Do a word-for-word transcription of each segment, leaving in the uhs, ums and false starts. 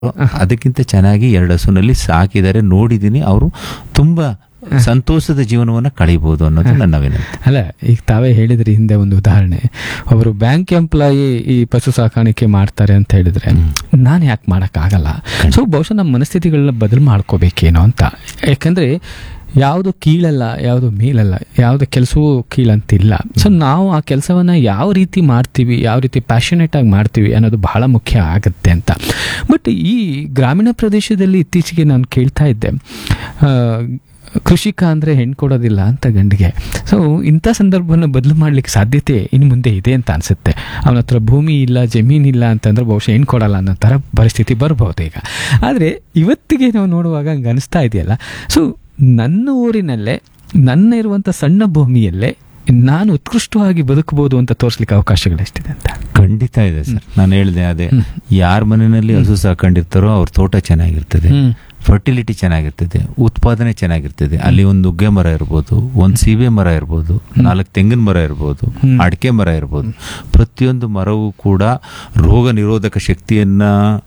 ಅದಕ್ಕಿಂತ ಚೆನ್ನಾಗಿ ಎರಡು ಹಸುನಲ್ಲಿ ಸಾಕಿದರೆ ನೋಡಿದ್ದೀನಿ. ಅವರು ತುಂಬಾ ಸಂತೋಷದ ಜೀವನವನ್ನ ಕಳೀಬಹುದು ಅನ್ನೋದು ನನ್ನ ವಿನಂತಿ. ಅಲ್ಲ, ಈಗ ತಾವೇ ಹೇಳಿದ್ರಿ ಹಿಂದೆ ಒಂದು ಉದಾಹರಣೆ, ಅವರು ಬ್ಯಾಂಕ್ ಎಂಪ್ಲಾಯಿ ಈ ಪಶು ಸಾಕಾಣಿಕೆ ಮಾಡ್ತಾರೆ ಅಂತ ಹೇಳಿದ್ರೆ ನಾನು ಯಾಕೆ ಮಾಡೋಕ್ಕಾಗಲ್ಲ. ಸೊ ಬಹುಶಃ ನಮ್ಮ ಮನಸ್ಥಿತಿಗಳನ್ನ ಬದಲು ಮಾಡ್ಕೋಬೇಕೇನೋ ಅಂತ. ಯಾಕಂದ್ರೆ ಯಾವುದು ಕೀಳಲ್ಲ, ಯಾವುದು ಮೇಲಲ್ಲ, ಯಾವುದು ಕೆಲಸವೂ ಕೀಳಂತಿಲ್ಲ. ಸೊ ನಾವು ಆ ಕೆಲಸವನ್ನ ಯಾವ ರೀತಿ ಮಾಡ್ತೀವಿ, ಯಾವ ರೀತಿ ಪ್ಯಾಷನೇಟ್ ಆಗಿ ಮಾಡ್ತೀವಿ ಅನ್ನೋದು ಬಹಳ ಮುಖ್ಯ ಆಗುತ್ತೆ ಅಂತ. ಬಟ್ ಈ ಗ್ರಾಮೀಣ ಪ್ರದೇಶದಲ್ಲಿ ಇತ್ತೀಚೆಗೆ ನಾನು ಕೇಳ್ತಾ ಇದ್ದೆ, ಕೃಷಿಕ ಅಂದರೆ ಹೆಣ್ಣು ಕೊಡೋದಿಲ್ಲ ಅಂತ ಗಂಡಿಗೆ. ಸೊ ಇಂಥ ಸಂದರ್ಭವನ್ನು ಬದಲು ಮಾಡಲಿಕ್ಕೆ ಸಾಧ್ಯತೆ ಇನ್ನು ಮುಂದೆ ಇದೆ ಅಂತ ಅನಿಸುತ್ತೆ. ಅವನ ಹತ್ರ ಭೂಮಿ ಇಲ್ಲ, ಜಮೀನಿಲ್ಲ ಅಂತಂದ್ರೆ ಬಹುಶಃ ಹೆಣ್ಣು ಕೊಡಲ್ಲ ಅನ್ನೋ ಥರ ಪರಿಸ್ಥಿತಿ ಬರ್ಬೋದು ಈಗ. ಆದರೆ ಇವತ್ತಿಗೆ ನಾವು ನೋಡುವಾಗ ಹಂಗೆ ಅನಿಸ್ತಾ ಇದೆಯಲ್ಲ. ಸೊ ನನ್ನ ಊರಿನಲ್ಲೇ, ನನ್ನ ಇರುವಂಥ ಸಣ್ಣ ಭೂಮಿಯಲ್ಲೇ ನಾನು ಉತ್ಕೃಷ್ಟವಾಗಿ ಬದುಕಬಹುದು ಅಂತ ತೋರಿಸ್ಲಿಕ್ಕೆ ಅವಕಾಶಗಳು ಎಷ್ಟಿದೆ ಅಂತ. ಖಂಡಿತ ಇದೆ ಸರ್. ನಾನು ಹೇಳಿದೆ, ಅದೇ ಯಾರ ಮನೆಯಲ್ಲಿ ಹಸು ಸಾಕೊಂಡಿರ್ತಾರೋ ಅವ್ರ ತೋಟ ಚೆನ್ನಾಗಿರ್ತದೆ, ಫರ್ಟಿಲಿಟಿ ಚೆನ್ನಾಗಿರ್ತದೆ, ಉತ್ಪಾದನೆ ಚೆನ್ನಾಗಿರ್ತದೆ. ಅಲ್ಲಿ ಒಂದು ನುಗ್ಗೆ ಮರ ಇರ್ಬೋದು, ಒಂದು ಸೀಬೆ ಮರ ಇರ್ಬೋದು, ನಾಲ್ಕು ತೆಂಗಿನ ಮರ ಇರ್ಬೋದು, ಅಡಿಕೆ ಮರ ಇರ್ಬೋದು. ಪ್ರತಿಯೊಂದು ಮರವೂ ಕೂಡ ರೋಗ ನಿರೋಧಕ ಶಕ್ತಿಯನ್ನ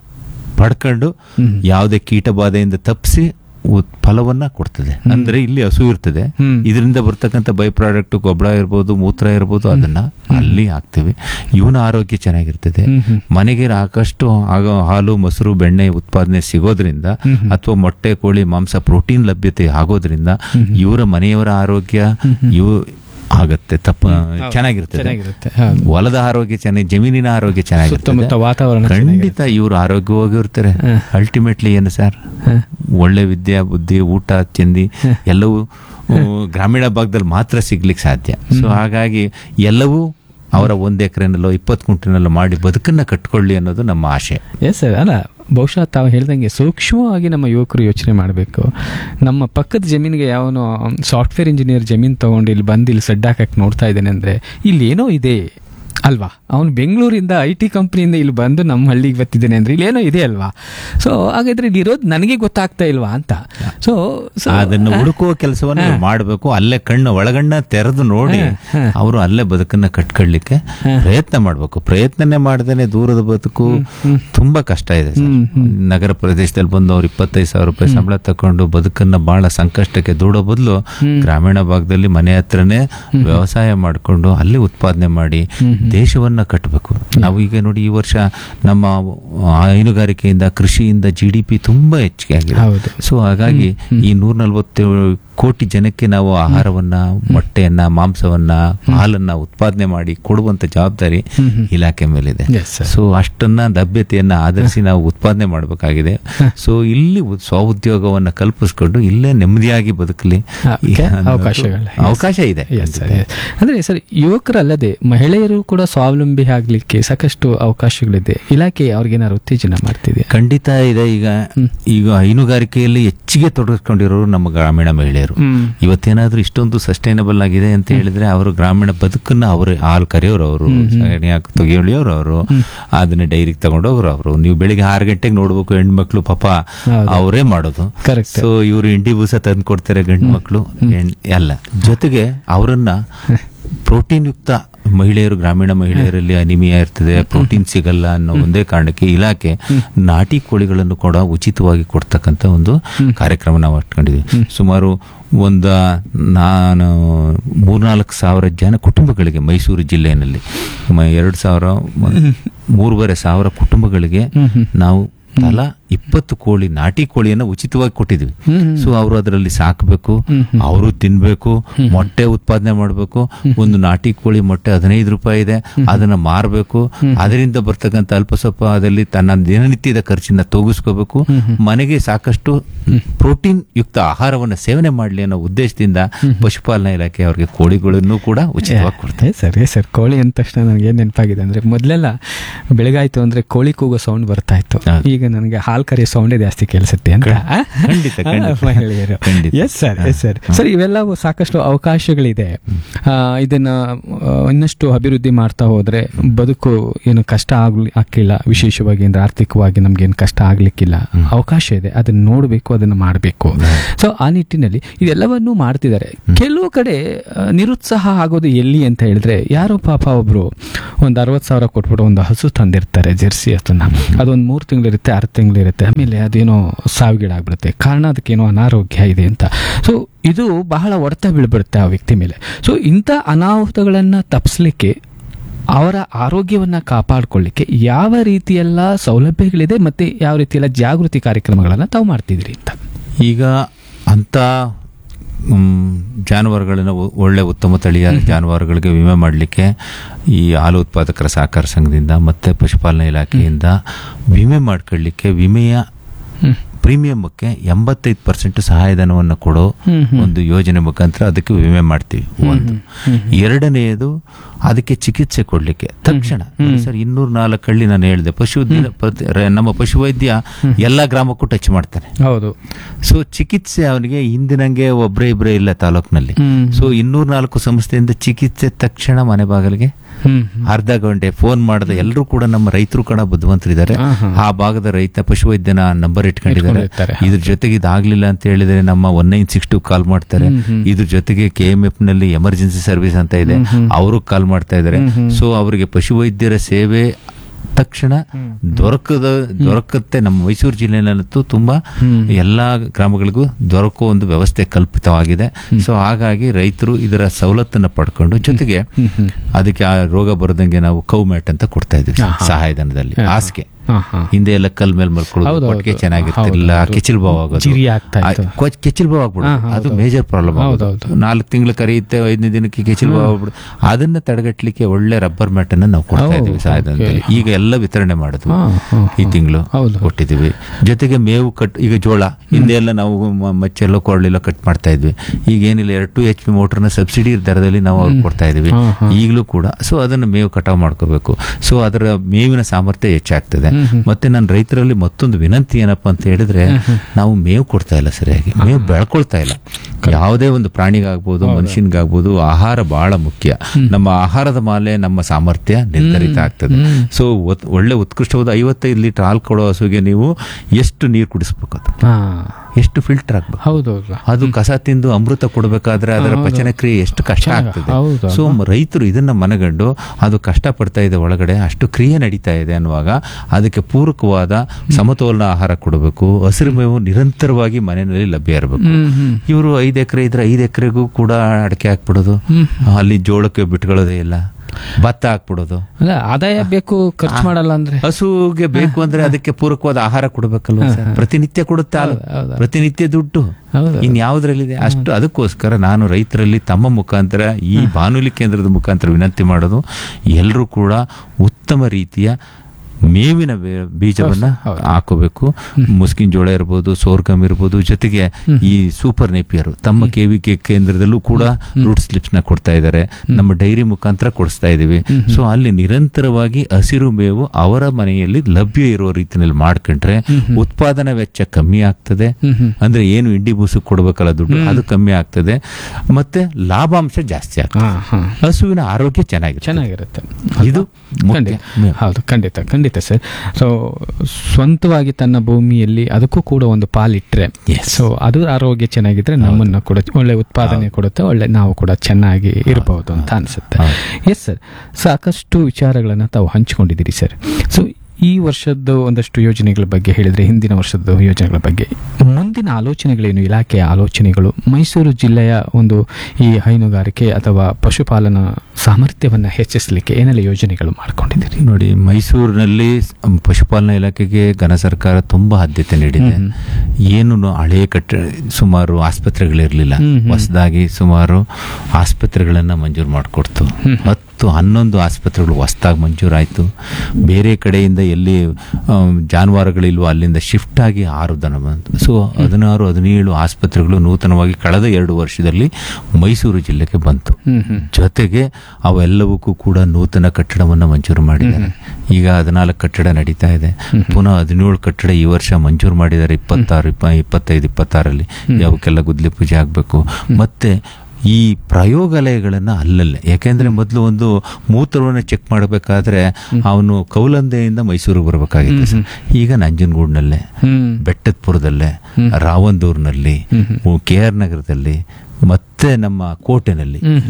ಪಡ್ಕೊಂಡು ಯಾವುದೇ ಕೀಟ ಬಾಧೆಯಿಂದ ತಪ್ಪಿಸಿ ಫಲವನ್ನ ಕೊಡ್ತದೆ. ಅಂದ್ರೆ ಇಲ್ಲಿ ಹಸು ಇರ್ತದೆ, ಇದರಿಂದ ಬರ್ತಕ್ಕಂಥ ಬೈ ಪ್ರಾಡಕ್ಟ್ ಗೊಬ್ಬರ ಇರ್ಬೋದು, ಮೂತ್ರ ಇರ್ಬೋದು, ಅದನ್ನ ಅಲ್ಲಿ ಹಾಕ್ತಿವಿ. ಇವನ ಆರೋಗ್ಯ ಚೆನ್ನಾಗಿರ್ತದೆ. ಮನೆಗೆ ಸಾಕಷ್ಟು ಆಗ ಹಾಲು, ಮೊಸರು, ಬೆಣ್ಣೆ ಉತ್ಪಾದನೆ ಸಿಗೋದ್ರಿಂದ, ಅಥವಾ ಮೊಟ್ಟೆ, ಕೋಳಿ ಮಾಂಸ, ಪ್ರೋಟೀನ್ ಲಭ್ಯತೆ ಆಗೋದ್ರಿಂದ ಇವರ ಮನೆಯವರ ಆರೋಗ್ಯ ಇವು ಆಗತ್ತೆ, ತಪ್ಪ ಚೆನ್ನಾಗಿರ್ತದೆ. ಹೊಲದ ಆರೋಗ್ಯ ಚೆನ್ನಾಗಿ, ಜಮೀನಿನ ಆರೋಗ್ಯ ಚೆನ್ನಾಗಿರ್ತದೆ, ವಾತಾವರಣ ಖಂಡಿತ ಇವರು ಆರೋಗ್ಯವಾಗಿರ್ತಾರೆ. ಅಲ್ಟಿಮೇಟ್ಲಿ ಏನು ಸರ್, ಒಳ್ಳೆ ವಿದ್ಯಾ ಬುದ್ಧಿ, ಊಟ, ತಿಂಡಿ ಎಲ್ಲವೂ ಗ್ರಾಮೀಣ ಭಾಗದಲ್ಲಿ ಮಾತ್ರ ಸಿಗ್ಲಿಕ್ಕೆ ಸಾಧ್ಯ. ಸೊ ಹಾಗಾಗಿ ಎಲ್ಲವೂ ಅವರ ಒಂದ್ ಎಕರೆನಲ್ಲೋ ಇಪ್ಪತ್ತು ಕುಂಟಿನಲ್ಲೋ ಮಾಡಿ ಬದುಕನ್ನ ಕಟ್ಕೊಳ್ಳಿ ಅನ್ನೋದು ನಮ್ಮ ಆಶೆ. Yes sir. ಅಲ್ಲ, ಬಹುಶಃ ತಾವು ಹೇಳ್ದಂಗೆ ಸೂಕ್ಷ್ಮವಾಗಿ ನಮ್ಮ ಯುವಕರು ಯೋಚನೆ ಮಾಡಬೇಕು. ನಮ್ಮ ಪಕ್ಕದ ಜಮೀನಿಗೆ ಯಾವನೋ ಸಾಫ್ಟ್ವೇರ್ ಇಂಜಿನಿಯರ್ ಜಮೀನು ತಗೊಂಡು ಇಲ್ಲಿ ಬಂದು ಇಲ್ಲಿ ಸಡ್ಡ ಹಾಕಕ್ಕೆ ನೋಡ್ತಾ ಇದ್ದೇನೆ ಅಂದರೆ ಇಲ್ಲಿ ಏನೋ ಇದೆ ಅಲ್ವಾ. ಅವನು ಬೆಂಗಳೂರಿಂದ ಐ ಟಿ ಕಂಪ್ನಿಯಿಂದ ಇಲ್ಲಿ ಬಂದು ನಮ್ಮ ಹಳ್ಳಿಗೆ ಬರ್ತಿದ್ದೇನೆ ಅಂದ್ರೆ ಇಲ್ಲೇನೋ ಇದೆ ಅಲ್ವಾ. ಸೊ ಹಾಗಾದ್ರೆ ಇಲ್ಲಿ ಇರೋದು ನನಗೆ ಗೊತ್ತಾಗ್ತಾ ಇಲ್ವಾ ಅಂತ. ಸೊ ಅದನ್ನು ಹುಡುಕುವ ಕೆಲಸವನ್ನು ಮಾಡಬೇಕು. ಅಲ್ಲೇ ಕಣ್ಣು ಒಳಗಣ್ಣ ತೆರೆದು ನೋಡಿ ಅವರು ಅಲ್ಲೇ ಬದುಕನ್ನ ಕಟ್ಕೊಳ್ಳಿಕ್ಕೆ ಪ್ರಯತ್ನ ಮಾಡಬೇಕು. ಪ್ರಯತ್ನನೇ ಮಾಡದೇನೆ ದೂರದ ಬದುಕು ತುಂಬಾ ಕಷ್ಟ ಇದೆ. ನಗರ ಪ್ರದೇಶದಲ್ಲಿ ಬಂದು ಅವ್ರು ಇಪ್ಪತ್ತೈದು ಸಾವಿರ ರೂಪಾಯಿ ಸಂಬಳ ತಕೊಂಡು ಬದುಕನ್ನ ಬಹಳ ಸಂಕಷ್ಟಕ್ಕೆ ದೂಡೋ ಬದಲು ಗ್ರಾಮೀಣ ಭಾಗದಲ್ಲಿ ಮನೆ ಹತ್ರನೇ ವ್ಯವಸಾಯ ಮಾಡಿಕೊಂಡು ಅಲ್ಲಿ ಉತ್ಪಾದನೆ ಮಾಡಿ ದೇಶವನ್ನ ಕಟ್ಟಬೇಕು. ನಾವು ಈಗ ನೋಡಿ, ಈ ವರ್ಷ ನಮ್ಮ ಹೈನುಗಾರಿಕೆಯಿಂದ, ಕೃಷಿಯಿಂದ ಜಿ ಡಿ ಪಿ ತುಂಬಾ ಹೆಚ್ಚಿಗೆ ಆಗಿದೆ. ಸೊ ಹಾಗಾಗಿ ಈ ನೂರ ನಲ್ವತ್ತೇಳು ಕೋಟಿ ಜನಕ್ಕೆ ನಾವು ಆಹಾರವನ್ನ, ಮೊಟ್ಟೆಯನ್ನ, ಮಾಂಸವನ್ನ, ಹಾಲನ್ನ ಉತ್ಪಾದನೆ ಮಾಡಿ ಕೊಡುವಂತ ಜವಾಬ್ದಾರಿ ಇಲಾಖೆ ಮೇಲಿದೆ. ಸೊ ಅಷ್ಟನ್ನ ಲಭ್ಯತೆಯನ್ನ ಆಧರಿಸಿ ನಾವು ಉತ್ಪಾದನೆ ಮಾಡಬೇಕಾಗಿದೆ. ಸೊ ಇಲ್ಲಿ ಸ್ವಉದ್ಯೋಗವನ್ನ ಕಲ್ಪಿಸ್ಕೊಂಡು ಇಲ್ಲೇ ನೆಮ್ಮದಿಯಾಗಿ ಬದುಕಲಿ ಅವಕಾಶ ಇದೆ. ಅಂದ್ರೆ ಸರ್, ಯುವಕರಲ್ಲದೆ ಮಹಿಳೆಯರು ಕೂಡ ಸ್ವಾವಲಂಬಿ ಆಗ್ಲಿಕ್ಕೆ ಸಾಕಷ್ಟು ಅವಕಾಶಗಳಿದೆ. ಇಲಾಖೆ ಅವ್ರಿಗೇನಾದ್ರು ಉತ್ತೇಜನ ಮಾಡ್ತಿದೆ? ಖಂಡಿತ ಇದೆ. ಈಗ ಈಗ ಹೈನುಗಾರಿಕೆಯಲ್ಲಿ ಹೆಚ್ಚಿಗೆ ತೊಡಗಿಸ್ಕೊಂಡಿರೋರು ನಮ್ಮ ಗ್ರಾಮೀಣ ಮಹಿಳೆಯರು. ಇವತ್ತೇನಾದ್ರೂ ಇಷ್ಟೊಂದು ಸಸ್ಟೈನಬಲ್ ಆಗಿದೆ ಅಂತ ಹೇಳಿದ್ರೆ ಅವರು ಗ್ರಾಮೀಣ ಬದುಕನ್ನ ಅವರು ಹಾಲು ಕರೆಯೋರು, ಅವರು ತೆಗಿಯೋಳಿಯವರು, ಅವರು ಅದನ್ನ ಡೈರಿಗೆ ತಗೊಂಡೋಗ್ರು. ಅವರು ನೀವು ಬೆಳಿಗ್ಗೆ ಆರು ಗಂಟೆಗೆ ನೋಡ್ಬೇಕು, ಹೆಣ್ಮಕ್ಳು ಪಾಪ ಅವರೇ ಮಾಡೋದು. ಸೊ ಇವರು ಇಂಡಿ ಬೂಸ ತಂದು ಕೊಡ್ತಾರೆ ಗಂಡು ಮಕ್ಳು ಎಲ್ಲ. ಜೊತೆಗೆ ಅವರನ್ನ ಪ್ರೋಟೀನ್ ಯುಕ್ತ ಮಹಿಳೆಯರು, ಗ್ರಾಮೀಣ ಮಹಿಳೆಯರಲ್ಲಿ ಅನಿಮಿಯಾ ಇರ್ತದೆ, ಪ್ರೋಟೀನ್ ಸಿಗಲ್ಲ ಅನ್ನೋ ಒಂದೇ ಕಾರಣಕ್ಕೆ ಇಲಾಖೆ ನಾಟಿ ಕೋಳಿಗಳನ್ನು ಕೂಡ ಉಚಿತವಾಗಿ ಕೊಡ್ತಕ್ಕಂಥ ಒಂದು ಕಾರ್ಯಕ್ರಮ ನಾವು ಇಟ್ಕೊಂಡಿದ್ವಿ. ಸುಮಾರು ಒಂದು ನಾನು ಮೂರ್ನಾಲ್ಕು ಸಾವಿರ ಜನ ಕುಟುಂಬಗಳಿಗೆ ಮೈಸೂರು ಜಿಲ್ಲೆಯಲ್ಲಿ ಎರಡು ಸಾವಿರ ಮೂರುವರೆ ಸಾವಿರ ಕುಟುಂಬಗಳಿಗೆ ನಾವು ತಲಾ ಇಪ್ಪತ್ತು ಕೋಳಿ, ನಾಟಿ ಕೋಳಿಯನ್ನ ಉಚಿತವಾಗಿ ಕೊಟ್ಟಿದ್ವಿ. ಸೊ ಅವರು ಅದರಲ್ಲಿ ಸಾಕಬೇಕು, ಅವರು ತಿನ್ಬೇಕು, ಮೊಟ್ಟೆ ಉತ್ಪಾದನೆ ಮಾಡಬೇಕು. ಒಂದು ನಾಟಿ ಕೋಳಿ ಮೊಟ್ಟೆ ಹದಿನೈದು ರೂಪಾಯಿ ಇದೆ, ಅದನ್ನ ಮಾರಬೇಕು. ಅದರಿಂದ ಬರ್ತಕ್ಕಂಥ ಅಲ್ಪ ಸ್ವಲ್ಪ ಅದರಲ್ಲಿ ತನ್ನ ದಿನನಿತ್ಯದ ಖರ್ಚನ್ನ ತೂಗಿಸ್ಕೋಬೇಕು. ಮನೆಗೆ ಸಾಕಷ್ಟು ಪ್ರೋಟೀನ್ ಯುಕ್ತ ಆಹಾರವನ್ನು ಸೇವನೆ ಮಾಡಲಿ ಅನ್ನೋ ಉದ್ದೇಶದಿಂದ ಪಶುಪಾಲನಾ ಇಲಾಖೆ ಅವರಿಗೆ ಕೋಳಿಗಳನ್ನು ಕೂಡ ಉಚಿತವಾಗಿ ಕೊಡ್ತಾರೆ. ಸರಿ ಸರ್, ಕೋಳಿ ಅಂದ ತಕ್ಷಣ ನನಗೆ ಏನ್ ನೆನಪಾಗಿದೆ ಅಂದ್ರೆ, ಮೊದಲೆಲ್ಲ ಬೆಳಗಾಯ್ತು ಅಂದ್ರೆ ಕೋಳಿ ಕೂಗೋ ಸೌಂಡ್ ಬರ್ತಾ ಇತ್ತು. ಈಗ ನನಗೆ ಹಾಲ್ ಕರೆಯೋ ಸೌಂಡೇ ಜಾಸ್ತಿ ಕೇಳಿಸುತ್ತೆ ಅಂತ ಮಹಿಳೆಯರು. Yes sir, yes sir. Sir, ಇವೆಲ್ಲವೂ ಸಾಕಷ್ಟು ಅವಕಾಶಗಳಿದೆ. ಇದನ್ನ ಇನ್ನಷ್ಟು ಅಭಿವೃದ್ಧಿ ಮಾಡ್ತಾ ಹೋದ್ರೆ ಬದುಕು ಏನು ಕಷ್ಟ ಆಗ್ಲಿ ಆಗ್ಲಿಲ್ಲ, ವಿಶೇಷವಾಗಿ ಅಂದ್ರೆ ಆರ್ಥಿಕವಾಗಿ ನಮ್ಗೇನು ಕಷ್ಟ ಆಗ್ಲಿಕ್ಕಿಲ್ಲ. ಅವಕಾಶ ಇದೆ, ಅದನ್ನ ನೋಡ್ಬೇಕು, ಅದನ್ನ ಮಾಡಬೇಕು. ಸೊ ಆ ನಿಟ್ಟಿನಲ್ಲಿ ಇದೆಲ್ಲವನ್ನೂ ಮಾಡ್ತಿದ್ದಾರೆ. ಕೆಲವು ಕಡೆ ನಿರುತ್ಸಾಹ ಆಗೋದು ಎಲ್ಲಿ ಅಂತ ಹೇಳಿದ್ರೆ, ಯಾರೋ ಪಾಪ ಒಬ್ರು ಒಂದ್ ಅರವತ್ ಸಾವಿರ ಕೊಟ್ಬಿಟ್ಟು ಒಂದು ಹಸು ತಂದಿರ್ತಾರೆ, ಜೆರ್ಸಿ ಹಸುನ. ಅದೊಂದು ಮೂರು ತಿಂಗಳಿರುತ್ತೆ, ಆರು ತಿಂಗಳಿರುತ್ತೆ. ಆಗುತ್ತೆ, ಆಮೇಲೆ ಅದೇನೋ ಸಾವಿಗೀಡಾಗ್ಬಿಡುತ್ತೆ. ಕಾರಣ ಅದಕ್ಕೇನೋ ಅನಾರೋಗ್ಯ ಇದೆ ಅಂತ. ಸೊ ಇದು ಬಹಳ ಹೊಡೆತ ಬೀಳ್ಬಿಡುತ್ತೆ ಆ ವ್ಯಕ್ತಿ ಮೇಲೆ. ಸೊ ಇಂಥ ಅನಾಹುತಗಳನ್ನು ತಪ್ಪಿಸ್ಲಿಕ್ಕೆ, ಅವರ ಆರೋಗ್ಯವನ್ನು ಕಾಪಾಡಿಕೊಳ್ಳಿಕ್ಕೆ ಯಾವ ರೀತಿಯೆಲ್ಲ ಸೌಲಭ್ಯಗಳಿದೆ ಮತ್ತು ಯಾವ ರೀತಿಯೆಲ್ಲ ಜಾಗೃತಿ ಕಾರ್ಯಕ್ರಮಗಳನ್ನು ತಾವು ಮಾಡ್ತಿದ್ದೀರಿ ಅಂತ? ಈಗ ಅಂಥ ಜಾನುವಾರುಗಳನ್ನ ಒಳ್ಳೆ ಉತ್ತಮ ತಳಿಯ ಜಾನುವಾರುಗಳಿಗೆ ವಿಮೆ ಮಾಡಲಿಕ್ಕೆ ಈ ಹಾಲು ಉತ್ಪಾದಕರ ಸಹಕಾರ ಸಂಘದಿಂದ ಮತ್ತು ಪಶುಪಾಲನಾ ಇಲಾಖೆಯಿಂದ ವಿಮೆ ಮಾಡ್ಕೊಳ್ಳಿಕ್ಕೆ ವಿಮೆಯ ಪ್ರೀಮಿಯಂಕ್ಕೆ ಎಂಬತ್ತೈದು ಪರ್ಸೆಂಟ್ ಸಹಾಯಧನವನ್ನು ಕೊಡೋ ಒಂದು ಯೋಜನೆ ಮುಖಾಂತರ ಅದಕ್ಕೆ ವಿಮೆ ಮಾಡ್ತೀವಿ. ಒಂದು ಎರಡನೆಯದು, ಅದಕ್ಕೆ ಚಿಕಿತ್ಸೆ ಕೊಡ್ಲಿಕ್ಕೆ ತಕ್ಷಣ ಸರ್ ಇನ್ನೂರ ನಾಲ್ಕು ಹಳ್ಳಿ ನಾನು ಹೇಳಿದೆ ಪಶು ನಮ್ಮ ಪಶುವೈದ್ಯ ಎಲ್ಲಾ ಗ್ರಾಮಕ್ಕೂ ಟಚ್ ಮಾಡ್ತಾನೆ. ಹೌದು. ಸೊ ಚಿಕಿತ್ಸೆ ಅವನಿಗೆ ಹಿಂದಿನಂಗೆ ಒಬ್ಬರೇ ಇಬ್ಬರೇ ಇಲ್ಲ ತಾಲೂಕಿನಲ್ಲಿ. ಸೊ ಇನ್ನೂರ ನಾಲ್ಕು ಸಂಸ್ಥೆಯಿಂದ ಚಿಕಿತ್ಸೆ ತಕ್ಷಣ ಮನೆ ಬಾಗಿಲಿಗೆ ಅರ್ಧ ಗಂಟೆ ಫೋನ್ ಮಾಡಿದ ಎಲ್ಲರೂ ಕೂಡ ನಮ್ಮ ರೈತರು ಕಣ ಬುದ್ಧಿವಂತರಿದ್ದಾರೆ. ಆ ಭಾಗದ ರೈತ ಪಶುವೈದ್ಯನ ನಂಬರ್ ಇಟ್ಕೊಂಡಿದ್ದಾರೆ. ಇದ್ರ ಜೊತೆಗೆ ಇದಾಗ್ಲಿಲ್ಲ ಅಂತ ಹೇಳಿದ್ರೆ ನಮ್ಮ ಒನ್ ನೈನ್ ಸಿಕ್ಸ್ ಟು ಕಾಲ್ ಮಾಡ್ತಾರೆ. ಇದ್ರ ಜೊತೆಗೆ ಕೆ ಎಂ ಎಫ್ ನಲ್ಲಿ ಎಮರ್ಜೆನ್ಸಿ ಸರ್ವಿಸ್ ಅಂತ ಇದೆ, ಅವರು ಕಾಲ್ ಮಾಡ್ತಾ ಇದ್ದಾರೆ. ಸೊ ಅವರಿಗೆ ಪಶುವೈದ್ಯರ ಸೇವೆ ತಕ್ಷಣ ದೊರಕದ ದೊರಕತ್ತೆ. ನಮ್ಮ ಮೈಸೂರು ಜಿಲ್ಲೆಯಲ್ಲಂತೂ ತುಂಬಾ ಎಲ್ಲಾ ಗ್ರಾಮಗಳಿಗೂ ದೊರಕುವ ಒಂದು ವ್ಯವಸ್ಥೆ ಕಲ್ಪಿತವಾಗಿದೆ. ಸೊ ಹಾಗಾಗಿ ರೈತರು ಇದರ ಸವಲತ್ತನ್ನು ಪಡ್ಕೊಂಡು, ಜೊತೆಗೆ ಅದಕ್ಕೆ ಆ ರೋಗ ಬರದಂಗೆ ನಾವು ಕೌ ಮ್ಯಾಟ್ ಅಂತ ಕೊಡ್ತಾ ಇದ್ವಿ ಸಹಾಯಧನದಲ್ಲಿ. ಹಾಸಿಗೆ ಹಿಂದೆ ಎಲ್ಲ ಕಲ್ ಮೇಲೆ ಮಲ್ಕೊಳ್ಳೋದು, ಕೊಟ್ಟಿಗೆ ಚೆನ್ನಾಗಿರ್ತಿಲ್ಲ, ಕೆಚ್ಚಲು ಬಾವು ಆಗೋದು, ಕೆಚ್ಚಲು ಬಾವು ಆಗ್ಬಿಡೋದು, ಅದು ಮೇಜರ್ ಪ್ರಾಬ್ಲಮ್ ಆಗೋದು. ನಾಲ್ಕು ತಿಂಗಳು ಕರೆಯುತ್ತೆ, ಐದನೇ ದಿನಕ್ಕೆ ಕೆಚ್ಚಲು ಬಾವು ಆಗ್ಬಿಡೋದು. ಅದನ್ನ ತಡೆಗಟ್ಟಲಿಕ್ಕೆ ಒಳ್ಳೆ ರಬ್ಬರ್ ಮ್ಯಾಟ್ ಅನ್ನ ನಾವು ಕೊಡ್ತಾ ಇದ್ವಿ ಸಹಾಯಧನದಲ್ಲಿ. ಈಗ ಎಲ್ಲ ವಿತರಣೆ ಮಾಡಿದ್ವಿ, ಈ ತಿಂಗಳು ಕೊಟ್ಟಿದ್ದೀವಿ. ಜೊತೆಗೆ ಮೇವು ಕಟ್, ಈಗ ಜೋಳ ಹಿಂದೆ ಎಲ್ಲ ನಾವು ಮಚ್ಚೆಲ್ಲ ಕೊರಳೆಲ್ಲ ಕಟ್ ಮಾಡ್ತಾ ಇದ್ವಿ. ಈಗ ಏನಿಲ್ಲ, ಎರಡು ಟು ಎಚ್ ಪಿ ಮೋಟರ್ನ ಸಬ್ಸಿಡಿ ದರದಲ್ಲಿ ನಾವು ಅವ್ರಿಗೆ ಕೊಡ್ತಾ ಇದೀವಿ ಈಗಲೂ ಕೂಡ. ಸೊ ಅದನ್ನು ಮೇವು ಕಟಾವು ಮಾಡ್ಕೋಬೇಕು. ಸೊ ಅದರ ಮೇವಿನ ಸಾಮರ್ಥ್ಯ ಹೆಚ್ಚಾಗ್ತದೆ. ಮತ್ತೆ ನಾನು ರೈತರಲ್ಲಿ ಮತ್ತೊಂದು ವಿನಂತಿ ಏನಪ್ಪಾ ಅಂತ ಹೇಳಿದ್ರೆ, ನಾವು ಮೇವು ಕೊಡ್ತಾ ಇಲ್ಲ ಸರಿಯಾಗಿ, ಮೇವು ಬೆಳ್ಕೊಳ್ತಾ ಇಲ್ಲ. ಯಾವುದೇ ಒಂದು ಪ್ರಾಣಿಗಾಗ್ಬೋದು ಮನುಷ್ಯನಿಗಾಗ್ಬೋದು ಆಹಾರ ಬಹಳ ಮುಖ್ಯ. ನಮ್ಮ ಆಹಾರದ ಮೇಲೆ ನಮ್ಮ ಸಾಮರ್ಥ್ಯ ನಿರ್ಧರಿತ ಆಗ್ತದೆ. ಸೊ ಒಳ್ಳೆ ಉತ್ಕೃಷ್ಟವಾದ ಐವತ್ತೈದು ಲೀಟರ್ ಹಾಲು ಕೊಡೋ ಹಸುಗೆ ನೀವು ಎಷ್ಟು ನೀರು ಕುಡಿಸ್ಬೇಕು, ಎಷ್ಟು ಫಿಲ್ಟರ್ ಆಗ್ಬೇಕು. ಹೌದೌದು. ಅದು ಕಸ ತಿಂದು ಅಮೃತ ಕೊಡಬೇಕಾದ್ರೆ ಅದರ ಪಚನ ಕ್ರಿಯೆ ಎಷ್ಟು ಕಷ್ಟ ಆಗ್ತದೆ. ಸೊ ರೈತರು ಇದನ್ನ ಮನಗಂಡು, ಅದು ಕಷ್ಟ ಪಡ್ತಾ ಇದೆ ಒಳಗಡೆ, ಅಷ್ಟು ಕ್ರಿಯೆ ನಡೀತಾ ಇದೆ ಅನ್ನುವಾಗ ಅದಕ್ಕೆ ಪೂರಕವಾದ ಸಮತೋಲನ ಆಹಾರ ಕೊಡಬೇಕು. ಹಸಿರು ಮೇವು ನಿರಂತರವಾಗಿ ಮನೆಯಲ್ಲಿ ಲಭ್ಯ ಇರಬೇಕು. ಇವರು ಐದು ಎಕರೆ ಇದ್ರೆ ಐದು ಎಕರೆಗೂ ಕೂಡ ಅಡಕೆ ಹಾಕ್ಬಿಡೋದು, ಅಲ್ಲಿ ಜೋಳಕ್ಕೆ ಬಿಟ್ಕೊಳ್ಳೋದೇ ಇಲ್ಲ, ಭತ್ತ ಹಾಕ್ಬಿಡೋದು. ಆದಾಯ ಬೇಕು, ಖರ್ಚು ಮಾಡಲ್ಲ. ಅಂದ್ರೆ ಹಸುಗೆ ಬೇಕು ಅಂದ್ರೆ ಅದಕ್ಕೆ ಪೂರಕವಾದ ಆಹಾರ ಕೊಡಬೇಕಲ್ವ ಸರ್? ಪ್ರತಿನಿತ್ಯ ಕೊಡುತ್ತೆ ಹಾಲು, ಪ್ರತಿನಿತ್ಯ ದುಡ್ಡು ಇನ್ಯಾವುದ್ರಲ್ಲಿದೆ ಅಷ್ಟು. ಅದಕ್ಕೋಸ್ಕರ ನಾನು ರೈತರಲ್ಲಿ ತಮ್ಮ ಮುಖಾಂತರ, ಈ ಬಾನುಲಿ ಕೇಂದ್ರದ ಮುಖಾಂತರ ವಿನಂತಿ ಮಾಡೋದು, ಎಲ್ಲರೂ ಕೂಡ ಉತ್ತಮ ರೀತಿಯ ಮೇವಿನ ಬೀಜವನ್ನ ಹಾಕೋಬೇಕು. ಮುಸ್ಕಿನ್ ಜೋಳ ಇರ್ಬೋದು, ಸೋರ್ಗಮ್ ಇರ್ಬೋದು, ಜೊತೆಗೆ ಈ ಸೂಪರ್ ನೇಪಿಯರ್ ತಮ್ಮ ಕೆವಿಕೆ ಕೇಂದ್ರದಲ್ಲೂ ಕೂಡ ರೂಟ್ ಸ್ಲಿಪ್ಸ್ ನ ಕೊಡ್ತಾ ಇದ್ದಾರೆ. ನಮ್ಮ ಡೈರಿ ಮುಖಾಂತರ ಕೊಡಿಸ್ತಾ ಇದೀವಿ. ಸೊ ಅಲ್ಲಿ ನಿರಂತರವಾಗಿ ಹಸಿರು ಮೇವು ಅವರ ಮನೆಯಲ್ಲಿ ಲಭ್ಯ ಇರೋ ರೀತಿಯಲ್ಲಿ ಮಾಡ್ಕೊಂಡ್ರೆ ಉತ್ಪಾದನಾ ವೆಚ್ಚ ಕಮ್ಮಿ ಆಗ್ತದೆ. ಅಂದ್ರೆ ಏನು ಇಂಡಿ ಬೂಸು ಕೊಡ್ಬೇಕಲ್ಲ ದುಡ್ಡು, ಅದು ಕಮ್ಮಿ ಆಗ್ತದೆ. ಮತ್ತೆ ಲಾಭಾಂಶ ಜಾಸ್ತಿ ಆಗ್ತದೆ, ಹಸುವಿನ ಆರೋಗ್ಯ ಚೆನ್ನಾಗಿ ಚೆನ್ನಾಗಿರುತ್ತೆ. ಇದು ಹೌದು, ಖಂಡಿತ ಖಂಡಿತ ಸರ್. ಸೊ ಸ್ವಂತವಾಗಿ ತನ್ನ ಭೂಮಿಯಲ್ಲಿ ಅದಕ್ಕೂ ಕೂಡ ಒಂದು ಪಾಲಿಟ್ರೆ, ಸೊ ಅದು ಆರೋಗ್ಯ ಚೆನ್ನಾಗಿದ್ರೆ ನಮ್ಮನ್ನು ಕೂಡ ಒಳ್ಳೆ ಉತ್ಪಾದನೆ ಕೊಡುತ್ತೆ, ಒಳ್ಳೆ ನಾವು ಕೂಡ ಚೆನ್ನಾಗಿ ಇರಬಹುದು ಅಂತ ಅನ್ಸುತ್ತೆ. ಎಸ್ ಸರ್, ಸಾಕಷ್ಟು ವಿಚಾರಗಳನ್ನು ತಾವು ಹಂಚಿಕೊಂಡಿದ್ದೀರಿ ಸರ್. ಸೊ ಈ ವರ್ಷದ ಒಂದಷ್ಟು ಯೋಜನೆಗಳ ಬಗ್ಗೆ ಹೇಳಿದ್ರೆ, ಹಿಂದಿನ ವರ್ಷದ ಯೋಜನೆಗಳ ಬಗ್ಗೆ ಮುಂದಿನ ಆಲೋಚನೆಗಳೇನು, ಇಲಾಖೆಯ ಆಲೋಚನೆಗಳು, ಮೈಸೂರು ಜಿಲ್ಲೆಯ ಒಂದು ಈ ಹೈನುಗಾರಿಕೆ ಅಥವಾ ಪಶುಪಾಲನಾ ಸಾಮರ್ಥ್ಯವನ್ನು ಹೆಚ್ಚಿಸಲಿಕ್ಕೆ ಏನೆಲ್ಲ ಯೋಜನೆಗಳು ಮಾಡ್ಕೊಂಡಿದ್ದೀರಿ? ನೋಡಿ, ಮೈಸೂರಿನಲ್ಲಿ ಪಶುಪಾಲನಾ ಇಲಾಖೆಗೆ ಘನ ಸರ್ಕಾರ ತುಂಬಾ ಆದ್ಯತೆ ನೀಡಿದೆ. ಏನು ಹಳೆಯ ಕಟ್ಟಡ, ಸುಮಾರು ಆಸ್ಪತ್ರೆಗಳಿರಲಿಲ್ಲ, ಹೊಸದಾಗಿ ಸುಮಾರು ಆಸ್ಪತ್ರೆಗಳನ್ನ ಮಂಜೂರು ಮಾಡಿಕೊಡ್ತು. ಹತ್ತು ಹನ್ನೊಂದು ಆಸ್ಪತ್ರೆಗಳು ಹೊಸದಾಗಿ ಮಂಜೂರಾಯಿತು. ಬೇರೆ ಕಡೆಯಿಂದ ಎಲ್ಲಿ ಜಾನುವಾರುಗಳಿಲ್ವೋ ಅಲ್ಲಿಂದ ಶಿಫ್ಟ್ ಆಗಿ ಆರು ದನ ಬಂತು. ಸೊ ಹದಿನಾರು ಹದಿನೇಳು ಆಸ್ಪತ್ರೆಗಳು ನೂತನವಾಗಿ ಕಳೆದ ಎರಡು ವರ್ಷದಲ್ಲಿ ಮೈಸೂರು ಜಿಲ್ಲೆಗೆ ಬಂತು. ಜೊತೆಗೆ ಅವೆಲ್ಲವಕ್ಕೂ ಕೂಡ ನೂತನ ಕಟ್ಟಡವನ್ನು ಮಂಜೂರು ಮಾಡಿದ್ದಾರೆ. ಈಗ ಹದಿನಾಲ್ಕು ಕಟ್ಟಡ ನಡೀತಾ ಇದೆ. ಪುನಃ ಹದಿನೇಳು ಕಟ್ಟಡ ಈ ವರ್ಷ ಮಂಜೂರು ಮಾಡಿದ್ದಾರೆ. ಇಪ್ಪತ್ತಾರು ಇಪ್ಪ ಇಪ್ಪತ್ತೈದು ಇಪ್ಪತ್ತಾರಲ್ಲಿ ಯಾವಕ್ಕೆಲ್ಲ ಗುದ್ಲಿ ಪೂಜೆ ಆಗಬೇಕು. ಮತ್ತೆ ಈ ಪ್ರಯೋಗಾಲಯಗಳನ್ನ ಅಲ್ಲಲ್ಲೇ, ಯಾಕೆಂದ್ರೆ ಮೊದಲು ಒಂದು ಮೂತ್ರವನ್ನು ಚೆಕ್ ಮಾಡಬೇಕಾದ್ರೆ ಅವನು ಕೌಲಂದೆಯಿಂದ ಮೈಸೂರಿಗೆ ಬರಬೇಕಾಗಿತ್ತು ಸರ್. ಈಗ ನಂಜನಗೂಡಿನಲ್ಲೇ, ಬೆಟ್ಟದಪುರದಲ್ಲೇ, ರಾವಂದೂರ್ನಲ್ಲಿ, ಕೆ ಆರ್ ನಗರದಲ್ಲಿ, ಮತ್ತೆ ನಮ್ಮ ಕೋಟೆನಲ್ಲಿ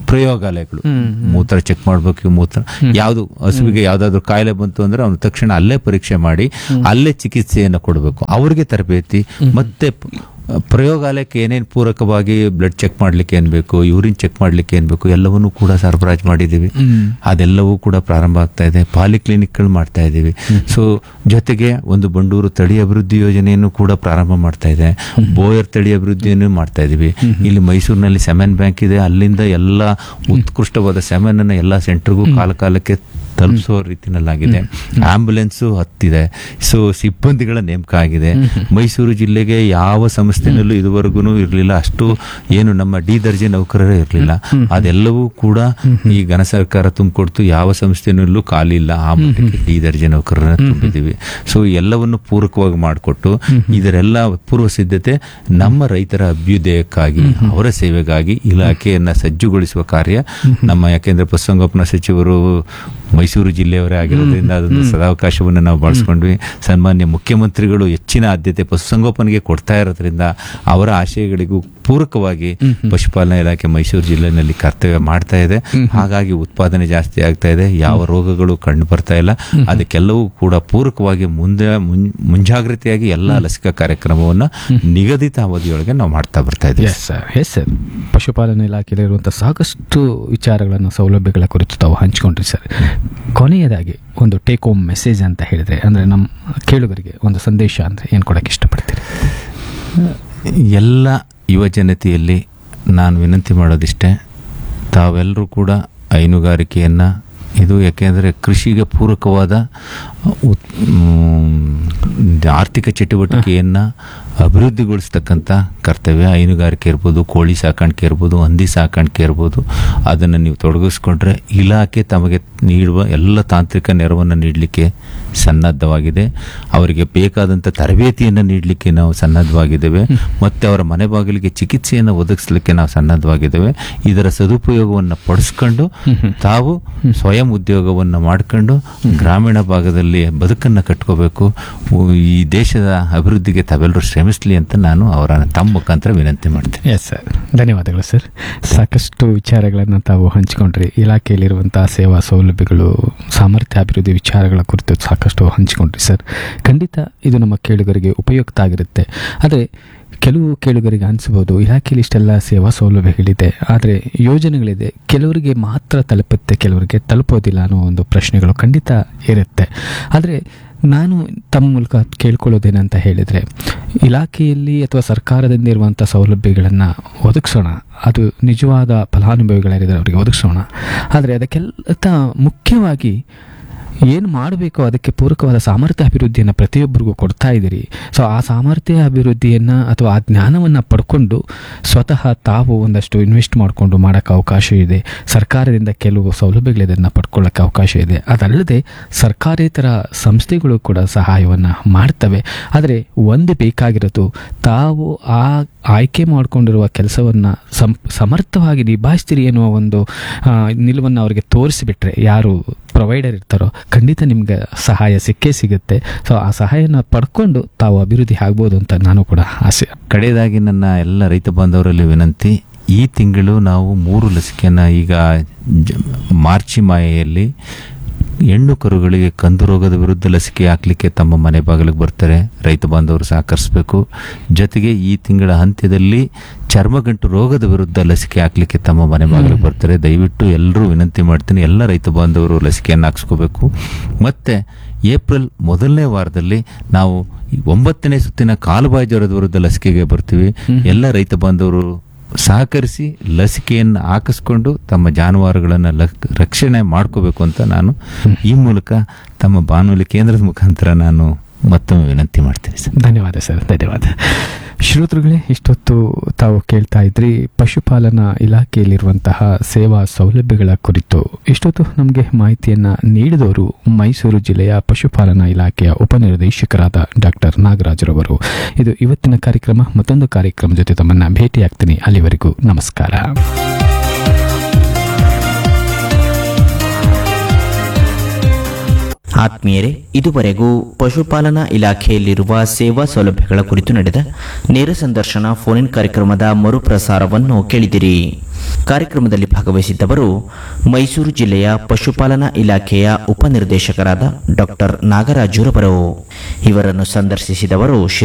ಪ್ರಯೋಗಾಲಯಗಳು, ಮೂತ್ರ ಚೆಕ್ ಮಾಡ್ಬೇಕು, ಮೂತ್ರ ಯಾವುದು ಹಸುವಿಗೆ ಯಾವ್ದಾದ್ರು ಕಾಯಿಲೆ ಬಂತು ಅಂದ್ರೆ ಅವ್ನು ತಕ್ಷಣ ಅಲ್ಲೇ ಪರೀಕ್ಷೆ ಮಾಡಿ ಅಲ್ಲೇ ಚಿಕಿತ್ಸೆಯನ್ನು ಕೊಡಬೇಕು. ಅವ್ರಿಗೆ ತರಬೇತಿ, ಮತ್ತೆ ಪ್ರಯೋಗಾಲಯಕ್ಕೆ ಏನೇನು ಪೂರಕವಾಗಿ ಬ್ಲಡ್ ಚೆಕ್ ಮಾಡ್ಲಿಕ್ಕೆ ಏನ್ ಬೇಕು, ಯೂರಿನ್ ಚೆಕ್ ಮಾಡ್ಲಿಕ್ಕೆ ಏನ್ ಬೇಕು, ಎಲ್ಲವನ್ನೂ ಕೂಡ ಸರಬರಾಜು ಮಾಡಿದೀವಿ. ಅದೆಲ್ಲವೂ ಕೂಡ ಪ್ರಾರಂಭ ಆಗ್ತಾ ಇದೆ. ಪಾಲಿಕ್ಲಿನಿಕ್ಗಳು ಮಾಡ್ತಾ ಇದ್ದೀವಿ. ಸೊ ಜೊತೆಗೆ ಒಂದು ಬಂಡೂರು ತಳಿ ಅಭಿವೃದ್ಧಿ ಯೋಜನೆಯನ್ನು ಕೂಡ ಪ್ರಾರಂಭ ಮಾಡ್ತಾ ಇದೆ. ಬೋಯರ್ ತಳಿ ಅಭಿವೃದ್ಧಿಯನ್ನು ಮಾಡ್ತಾ ಇದೀವಿ. ಇಲ್ಲಿ ಮೈಸೂರಿನಲ್ಲಿ ಸೆಮೆನ್ ಬ್ಯಾಂಕ್ ಇದೆ. ಅಲ್ಲಿಂದ ಎಲ್ಲ ಉತ್ಕೃಷ್ಟವಾದ ಸೆಮೆನ್ ಅನ್ನ ಎಲ್ಲಾ ಸೆಂಟರ್ಗೂ ಕಾಲ ಕಾಲಕ್ಕೆ ತಲುಪಿಸೋ ರೀತಿನಲ್ಲಾಗಿದೆ. ಆಂಬ್ಯುಲೆನ್ಸು ಹತ್ತಿದೆ. ಸೊ ಸಿಬ್ಬಂದಿಗಳ ನೇಮಕ ಆಗಿದೆ. ಮೈಸೂರು ಜಿಲ್ಲೆಗೆ ಯಾವ ಸಂಸ್ಥೆನಲ್ಲೂ ಇದುವರೆಗೂ ಇರಲಿಲ್ಲ ಅಷ್ಟು ಏನು ನಮ್ಮ ಡಿ ದರ್ಜೆ ನೌಕರರೇ ಇರಲಿಲ್ಲ. ಅದೆಲ್ಲವೂ ಕೂಡ ಈ ಘನ ಸರ್ಕಾರ ತುಂಬಿಕೊಡ್ತು. ಯಾವ ಸಂಸ್ಥೆನಲ್ಲೂ ಖಾಲಿ ಇಲ್ಲ. ಆ ಮಟ್ಟಕ್ಕೆ ಡಿ ದರ್ಜೆ ನೌಕರರನ್ನ ತುಂಬಿದ್ದೀವಿ. ಸೊ ಎಲ್ಲವನ್ನು ಪೂರಕವಾಗಿ ಮಾಡಿಕೊಟ್ಟು ಇದರೆಲ್ಲ ಪೂರ್ವ ಸಿದ್ಧತೆ ನಮ್ಮ ರೈತರ ಅಭ್ಯುದಯಕ್ಕಾಗಿ, ಅವರ ಸೇವೆಗಾಗಿ ಇಲಾಖೆಯನ್ನ ಸಜ್ಜುಗೊಳಿಸುವ ಕಾರ್ಯ ನಮ್ಮ, ಯಾಕೆಂದ್ರೆ ಪಶುಸಂಗೋಪನಾ ಸಚಿವರು ಮೈಸೂರು ಜಿಲ್ಲೆಯವರೇ ಆಗಿರೋದ್ರಿಂದ ಅದೊಂದು ಸದಾವಕಾಶವನ್ನು ನಾವು ಬಳಸ್ಕೊಂಡ್ವಿ. ಸನ್ಮಾನ್ಯ ಮುಖ್ಯಮಂತ್ರಿಗಳು ಹೆಚ್ಚಿನ ಆದ್ಯತೆ ಪಶುಸಂಗೋಪನೆಗೆ ಕೊಡ್ತಾ ಇರೋದ್ರಿಂದ ಅವರ ಆಶಯಗಳಿಗೂ ಪೂರಕವಾಗಿ ಪಶುಪಾಲನಾ ಇಲಾಖೆ ಮೈಸೂರು ಜಿಲ್ಲೆಯಲ್ಲಿ ಕರ್ತವ್ಯ ಮಾಡ್ತಾ ಇದೆ. ಹಾಗಾಗಿ ಉತ್ಪಾದನೆ ಜಾಸ್ತಿ ಆಗ್ತಾ ಇದೆ. ಯಾವ ರೋಗಗಳು ಕಂಡು ಬರ್ತಾ ಇಲ್ಲ. ಅದಕ್ಕೆಲ್ಲವೂ ಕೂಡ ಪೂರಕವಾಗಿ ಮುಂದೆ ಮುಂಜಾಗ್ರತೆಯಾಗಿ ಎಲ್ಲಾ ಲಸಿಕಾ ಕಾರ್ಯಕ್ರಮವನ್ನ ನಿಗದಿತ ಅವಧಿಯೊಳಗೆ ನಾವು ಮಾಡ್ತಾ ಬರ್ತಾ ಇದ್ದೀವಿ. ಎಸ್ ಸರ್, ಪಶುಪಾಲನಾ ಇಲಾಖೆಯಲ್ಲಿ ಇರುವಂತಹ ಸಾಕಷ್ಟು ವಿಚಾರಗಳನ್ನು, ಸೌಲಭ್ಯಗಳ ಕುರಿತು ತಾವು ಹಂಚಿಕೊಂಡ್ರಿ ಸರ್. ಕೊನೆಯದಾಗಿ ಒಂದು ಟೇಕ್ ಹೋಮ್ ಮೆಸೇಜ್ ಅಂತ ಹೇಳಿದ್ರೆ, ಅಂದ್ರೆ ನಮ್ಮ ಕೇಳುಗರಿಗೆ ಒಂದು ಸಂದೇಶ ಅಂದ್ರೆ ಏನ್ ಕೊಡಕ್ಕೆ ಇಷ್ಟಪಡ್ತೀರಿ? ಎಲ್ಲ ಯುವ ಜನತೆಯಲ್ಲಿ ನಾನು ವಿನಂತಿ ಮಾಡೋದಿಷ್ಟೇ, ತಾವೆಲ್ಲರೂ ಕೂಡ ಹೈನುಗಾರಿಕೆಯನ್ನ, ಇದು ಯಾಕೆಂದರೆ ಕೃಷಿಗೆ ಪೂರಕವಾದ ಆರ್ಥಿಕ ಚಟುವಟಿಕೆಯನ್ನು ಅಭಿವೃದ್ಧಿಗೊಳಿಸ್ತಕ್ಕಂಥ ಕರ್ತವ್ಯ. ಹೈನುಗಾರಿಕೆ ಇರ್ಬೋದು, ಕೋಳಿ ಸಾಕಾಣಿಕೆ ಇರ್ಬೋದು, ಹಂದಿ ಸಾಕಾಣಿಕೆ ಇರ್ಬೋದು, ಅದನ್ನು ನೀವು ತೊಡಗಿಸ್ಕೊಂಡ್ರೆ ಇಲಾಖೆ ತಮಗೆ ನೀಡುವ ಎಲ್ಲ ತಾಂತ್ರಿಕ ನೆರವನ್ನು ನೀಡಲಿಕ್ಕೆ ಸನ್ನದ್ಧವಾಗಿದೆ. ಅವರಿಗೆ ಬೇಕಾದಂಥ ತರಬೇತಿಯನ್ನು ನೀಡಲಿಕ್ಕೆ ನಾವು ಸನ್ನದ್ಧವಾಗಿದ್ದೇವೆ. ಮತ್ತು ಅವರ ಮನೆ ಬಾಗಿಲಿಗೆ ಚಿಕಿತ್ಸೆಯನ್ನು ಒದಗಿಸಲಿಕ್ಕೆ ನಾವು ಸನ್ನದ್ಧವಾಗಿದ್ದೇವೆ. ಇದರ ಸದುಪಯೋಗವನ್ನು ಪಡಿಸ್ಕೊಂಡು ತಾವು ಸ್ವಯಂ ಉದ್ಯೋಗವನ್ನು ಮಾಡಿಕೊಂಡು ಗ್ರಾಮೀಣ ಭಾಗದಲ್ಲಿ ಬದುಕನ್ನು ಕಟ್ಕೋಬೇಕು. ಈ ದೇಶದ ಅಭಿವೃದ್ಧಿಗೆ ತಾವೆಲ್ಲರೂ ಶ್ರಮಿಸಲಿ ಅಂತ ನಾನು ಅವರ ತಮ್ಮ ಮುಖಾಂತರ ವಿನಂತಿ ಮಾಡ್ತೇನೆ. ಎಸ್ ಸರ್, ಧನ್ಯವಾದಗಳು ಸರ್. ಸಾಕಷ್ಟು ವಿಚಾರಗಳನ್ನು ತಾವು ಹಂಚಿಕೊಂಡ್ರಿ. ಇಲಾಖೆಯಲ್ಲಿರುವಂತಹ ಸೇವಾ ಸೌಲಭ್ಯಗಳು, ಸಾಮರ್ಥ್ಯ ಅಭಿವೃದ್ಧಿ ವಿಚಾರಗಳ ಕುರಿತು ಸಾಕಷ್ಟು ಹಂಚಿಕೊಂಡ್ರಿ ಸರ್. ಖಂಡಿತ ಇದು ನಮ್ಮ ಕೇಳುಗರಿಗೆ ಉಪಯುಕ್ತ ಆಗಿರುತ್ತೆ. ಆದರೆ ಕೆಲವು ಕೇಳುಗರಿಗೆ ಅನಿಸಬಹುದು, ಇಲಾಖೆಯಲ್ಲಿ ಇಷ್ಟೆಲ್ಲ ಸೇವಾ ಸೌಲಭ್ಯಗಳಿದೆ, ಆದರೆ ಯೋಜನೆಗಳಿದೆ, ಕೆಲವರಿಗೆ ಮಾತ್ರ ತಲುಪುತ್ತೆ, ಕೆಲವರಿಗೆ ತಲುಪೋದಿಲ್ಲ ಅನ್ನೋ ಒಂದು ಪ್ರಶ್ನೆಗಳು ಖಂಡಿತ ಇರುತ್ತೆ. ಆದರೆ ನಾನು ತಮ್ಮ ಮೂಲಕ ಕೇಳ್ಕೊಳ್ಳೋದೇನಂತ ಹೇಳಿದರೆ, ಇಲಾಖೆಯಲ್ಲಿ ಅಥವಾ ಸರ್ಕಾರದಿಂದ ಇರುವಂಥ ಸೌಲಭ್ಯಗಳನ್ನು ಒದಗಿಸೋಣ, ಅದು ನಿಜವಾದ ಫಲಾನುಭವಿಗಳಿದ್ದಾರೆ ಅವರಿಗೆ ಒದಗಿಸೋಣ. ಆದರೆ ಅದಕ್ಕೆಲ್ಲ ಮುಖ್ಯವಾಗಿ ಏನು ಮಾಡಬೇಕೋ ಅದಕ್ಕೆ ಪೂರಕವಾದ ಸಾಮರ್ಥ್ಯ ಅಭಿವೃದ್ಧಿಯನ್ನು ಪ್ರತಿಯೊಬ್ಬರಿಗೂ ಕೊಡ್ತಾ ಇದ್ದೀರಿ. ಸೊ ಆ ಸಾಮರ್ಥ್ಯ ಅಭಿವೃದ್ಧಿಯನ್ನು ಅಥವಾ ಆ ಜ್ಞಾನವನ್ನು ಪಡ್ಕೊಂಡು ಸ್ವತಃ ತಾವು ಒಂದಷ್ಟು ಇನ್ವೆಸ್ಟ್ ಮಾಡಿಕೊಂಡು ಮಾಡೋಕ್ಕೆ ಅವಕಾಶ ಇದೆ. ಸರ್ಕಾರದಿಂದ ಕೆಲವು ಸೌಲಭ್ಯಗಳಿದನ್ನು ಪಡ್ಕೊಳ್ಳೋಕ್ಕೆ ಅವಕಾಶ ಇದೆ. ಅದಲ್ಲದೆ ಸರ್ಕಾರೇತರ ಸಂಸ್ಥೆಗಳು ಕೂಡ ಸಹಾಯವನ್ನು ಮಾಡ್ತವೆ. ಆದರೆ ಒಂದು ಬೇಕಾಗಿರೋದು, ತಾವು ಆ ಆಯ್ಕೆ ಮಾಡಿಕೊಂಡಿರುವ ಕೆಲಸವನ್ನು ಸಂ ಸಮರ್ಥವಾಗಿ ನಿಭಾಯಿಸ್ತೀರಿ ಎನ್ನುವ ಒಂದು ನಿಲುವನ್ನು ಅವರಿಗೆ ತೋರಿಸಿಬಿಟ್ರೆ, ಯಾರು ಪ್ರೊವೈಡರ್ ಇರ್ತಾರೋ ಖಂಡಿತ ನಿಮ್ಗೆ ಸಹಾಯ ಸಿಕ್ಕೇ ಸಿಗುತ್ತೆ. ಸೊ ಆ ಸಹಾಯನ ಪಡ್ಕೊಂಡು ತಾವು ಅಭಿವೃದ್ಧಿ ಆಗ್ಬೋದು ಅಂತ ನಾನು ಕೂಡ ಆಸೆ. ಕಡೆಯದಾಗಿ ನನ್ನ ಎಲ್ಲ ರೈತ ಬಾಂಧವರಲ್ಲಿ ವಿನಂತಿ, ಈ ತಿಂಗಳು ನಾವು ಮೂರು ಲಸಿಕೆಯನ್ನು ಈಗ ಮಾರ್ಚಿ ಮಾಯೆಯಲ್ಲಿ ಹೆಣ್ಣು ಕರುಗಳಿಗೆ ಕಂದು ರೋಗದ ವಿರುದ್ಧ ಲಸಿಕೆ ಹಾಕಲಿಕ್ಕೆ ತಮ್ಮ ಮನೆ ಬಾಗಿಲಿಗೆ ಬರ್ತಾರೆ. ರೈತ ಬಾಂಧವರು ಸಹಕರಿಸಬೇಕು. ಜೊತೆಗೆ ಈ ತಿಂಗಳ ಅಂತ್ಯದಲ್ಲಿ ಚರ್ಮಗಂಟು ರೋಗದ ವಿರುದ್ಧ ಲಸಿಕೆ ಹಾಕಲಿಕ್ಕೆ ತಮ್ಮ ಮನೆ ಬಾಗಿಲಿಗೆ ಬರ್ತಾರೆ. ದಯವಿಟ್ಟು ಎಲ್ಲರೂ ವಿನಂತಿ ಮಾಡ್ತೀನಿ, ಎಲ್ಲ ರೈತ ಬಾಂಧವರು ಲಸಿಕೆಯನ್ನು ಹಾಕಿಸ್ಕೋಬೇಕು. ಮತ್ತೆ ಏಪ್ರಿಲ್ ಮೊದಲನೇ ವಾರದಲ್ಲಿ ನಾವು ಒಂಬತ್ತನೇ ಸುತ್ತಿನ ಕಾಲುಬಾಯಿ ಜ್ವರದ ವಿರುದ್ಧ ಲಸಿಕೆಗೆ ಬರ್ತೀವಿ. ಎಲ್ಲ ರೈತ ಬಾಂಧವರು ಸಹಕರಿಸಿ ಲಸಿಕೆಯನ್ನು ಹಾಕಿಸ್ಕೊಂಡು ತಮ್ಮ ಜಾನುವಾರುಗಳನ್ನು ರಕ್ಷಣೆ ಮಾಡ್ಕೋಬೇಕು ಅಂತ ನಾನು ಈ ಮೂಲಕ ತಮ್ಮ ಬಾನುಲಿ ಕೇಂದ್ರದ ಮುಖಾಂತರ ನಾನು ಮತ್ತೊಮ್ಮೆ ವಿನಂತಿ ಮಾಡ್ತೀನಿ ಸರ್. ಧನ್ಯವಾದ ಸರ್, ಧನ್ಯವಾದ. ಶ್ರೋತೃಗಳೇ, ಇಷ್ಟೊತ್ತು ತಾವು ಕೇಳ್ತಾ ಇದ್ರಿ ಪಶುಪಾಲನಾ ಇಲಾಖೆಯಲ್ಲಿರುವಂತಹ ಸೇವಾ ಸೌಲಭ್ಯಗಳ ಕುರಿತು. ಇಷ್ಟೊತ್ತು ನಮಗೆ ಮಾಹಿತಿಯನ್ನು ನೀಡಿದವರು ಮೈಸೂರು ಜಿಲ್ಲೆಯ ಪಶುಪಾಲನಾ ಇಲಾಖೆಯ ಉಪನಿರ್ದೇಶಕರಾದ ಡಾಕ್ಟರ್ ನಾಗರಾಜರವರು. ಇದು ಇವತ್ತಿನ ಕಾರ್ಯಕ್ರಮ. ಮತ್ತೊಂದು ಕಾರ್ಯಕ್ರಮ ಜೊತೆ ತಮ್ಮನ್ನ ಭೇಟಿಯಾಗ್ತೀನಿ. ಅಲ್ಲಿವರೆಗೂ ನಮಸ್ಕಾರ. ಆತ್ಮೀಯರೇ, ಇದುವರೆಗೂ ಪಶುಪಾಲನಾ ಇಲಾಖೆಯಲ್ಲಿರುವ ಸೇವಾ ಸೌಲಭ್ಯಗಳ ಕುರಿತು ನಡೆದ ನೇರ ಸಂದರ್ಶನ ಫೋನ್ ಇನ್ ಕಾರ್ಯಕ್ರಮದ ಮರುಪ್ರಸಾರವನ್ನು ಕೇಳಿದಿರಿ. ಕಾರ್ಯಕ್ರಮದಲ್ಲಿ ಭಾಗವಹಿಸಿದ್ದವರು ಮೈಸೂರು ಜಿಲ್ಲೆಯ ಪಶುಪಾಲನಾ ಇಲಾಖೆಯ ಉಪನಿರ್ದೇಶಕರಾದ ಡಾಕ್ಟರ್ ನಾಗರಾಜುರವರು. ಇವರನ್ನು ಸಂದರ್ಶಿಸಿದವರು